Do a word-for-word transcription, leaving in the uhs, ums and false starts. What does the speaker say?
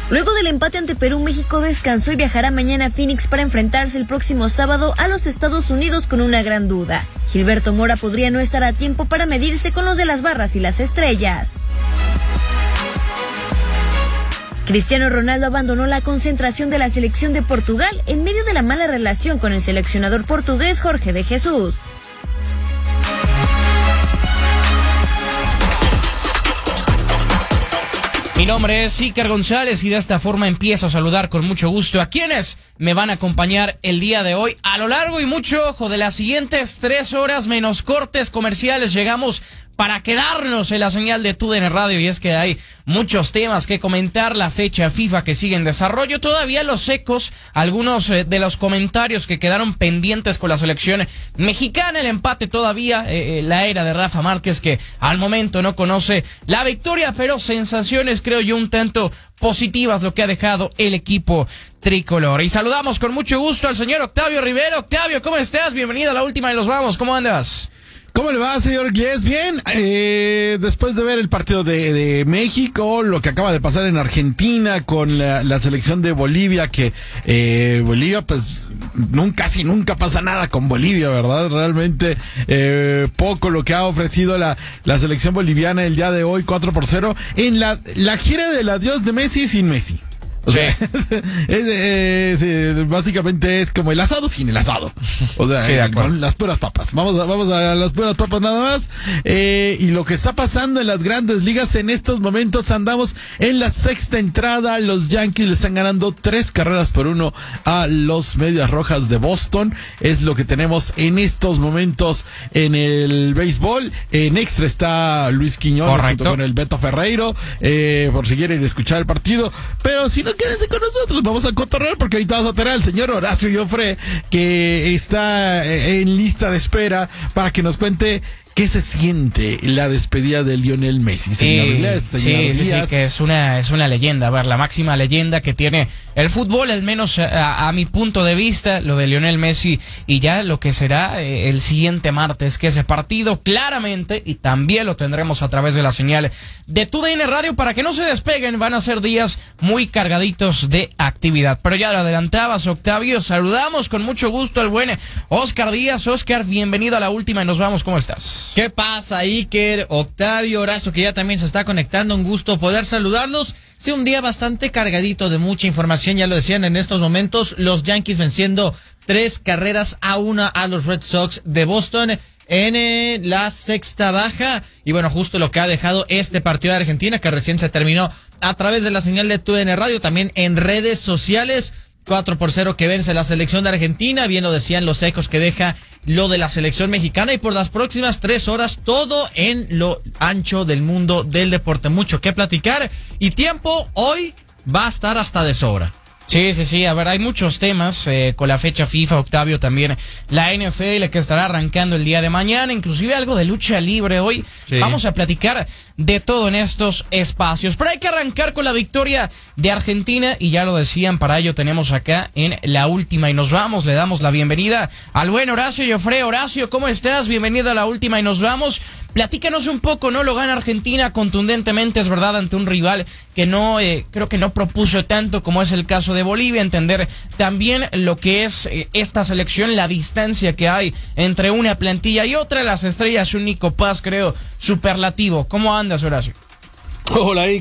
Luego del empate ante Perú, México descansó y viajará mañana a Phoenix para enfrentarse el próximo sábado a los Estados Unidos con una gran duda. Gilberto Mora podría no estar a tiempo para medirse con los de las barras y las estrellas. Cristiano Ronaldo abandonó la concentración de la selección de Portugal en medio de la mala relación con el seleccionador portugués Jorge de Jesús. Mi nombre es Iker González y de esta forma empiezo a saludar con mucho gusto a quienes me van a acompañar el día de hoy. A lo largo y mucho ojo de las siguientes tres horas menos cortes comerciales llegamos para quedarnos en la señal de T U D N Radio, y es que hay muchos temas que comentar, la fecha FIFA que sigue en desarrollo, todavía los ecos, algunos eh, de los comentarios que quedaron pendientes con la selección mexicana, el empate todavía, eh, la era de Rafa Márquez que al momento no conoce la victoria, pero sensaciones creo yo un tanto positivas lo que ha dejado el equipo tricolor. Y saludamos con mucho gusto al señor Octavio Rivero. Octavio, ¿cómo estás? Bienvenido a la última de los vamos, ¿cómo andas? ¿Cómo le va, señor Guies? Bien, eh, después de ver el partido de, de México, lo que acaba de pasar en Argentina con la, la selección de Bolivia, que eh, Bolivia, pues, nunca, casi nunca pasa nada con Bolivia, ¿verdad? Realmente eh, poco lo que ha ofrecido la, la selección boliviana el día de hoy, cuatro por cero, en la, la gira del adiós de Messi sin Messi. O sea, sí. es, es, es, básicamente es como el asado sin el asado. O sea, sí, eh, con las puras papas. Vamos a, vamos a las puras papas nada más. Eh, y lo que está pasando en las grandes ligas en estos momentos, andamos en la sexta entrada. Los Yankees le están ganando tres carreras por uno a los Medias Rojas de Boston. Es lo que tenemos en estos momentos en el béisbol. En extra está Luis Quiñones junto con el Beto Ferreiro, eh, por si quieren escuchar el partido. Pero si no, quédense con nosotros, vamos a cotorrear porque ahorita vamos a tener al señor Horacio Joffre, que está en lista de espera para que nos cuente qué se siente la despedida de Lionel Messi. Señor Sí, Díaz, señor sí, sí, Díaz. sí, que es una, es una leyenda, a ver, la máxima leyenda que tiene el fútbol, al menos a, a mi punto de vista, lo de Lionel Messi, y ya lo que será eh, el siguiente martes, que ese partido claramente, y también lo tendremos a través de la señal de T U D N Radio, para que no se despeguen, van a ser días muy cargaditos de actividad. Pero ya lo adelantabas, Octavio, saludamos con mucho gusto al buen Oscar Díaz. Oscar, bienvenido a la última y nos vamos, ¿cómo estás? ¿Qué pasa, Iker, Octavio, Horacio, que ya también se está conectando? Un gusto poder saludarlos. Sí, un día bastante cargadito de mucha información, ya lo decían en estos momentos, los Yankees venciendo tres carreras a una a los Red Sox de Boston en eh, la sexta baja. Y bueno, justo lo que ha dejado este partido de Argentina, que recién se terminó a través de la señal de T U D N Radio, también en redes sociales. cuatro por cero que vence la selección de Argentina, bien lo decían los ecos que deja lo de la selección mexicana, y por las próximas tres horas todo en lo ancho del mundo del deporte. Mucho que platicar y tiempo hoy va a estar hasta de sobra. Sí, sí, sí, a ver, hay muchos temas eh, con la fecha FIFA, Octavio, también la N F L que estará arrancando el día de mañana, inclusive algo de lucha libre hoy. Sí. Vamos a platicar de todo en estos espacios, pero hay que arrancar con la victoria de Argentina, y ya lo decían, para ello tenemos acá en la última y nos vamos, le damos la bienvenida al buen Horacio Joffre. Horacio, ¿cómo estás? Bienvenido a la última y nos vamos. Platícanos un poco, ¿no? Lo gana Argentina contundentemente, es verdad, ante un rival que no, eh, creo que no propuso tanto como es el caso de Bolivia. Entender también lo que es eh, esta selección, la distancia que hay entre una plantilla y otra. Las estrellas, un Nico Paz, creo, superlativo. ¿Cómo andas, Horacio? Hola,